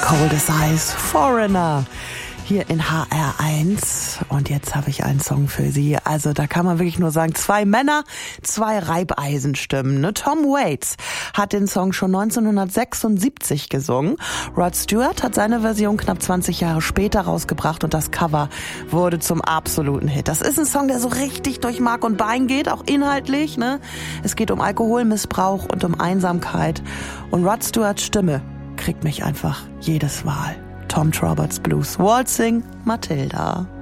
Cold as Ice, Foreigner, hier in HR1. Und jetzt habe ich einen Song für Sie. Also da kann man wirklich nur sagen, 2 Männer, 2 Reibeisenstimmen. Ne? Tom Waits hat den Song schon 1976 gesungen. Rod Stewart hat seine Version knapp 20 Jahre später rausgebracht und das Cover wurde zum absoluten Hit. Das ist ein Song, der so richtig durch Mark und Bein geht, auch inhaltlich. Ne? Es geht um Alkoholmissbrauch und um Einsamkeit. Und Rod Stewarts Stimme kriegt mich einfach jedes Mal. Tom Roberts Blues, Waltzing Matilda.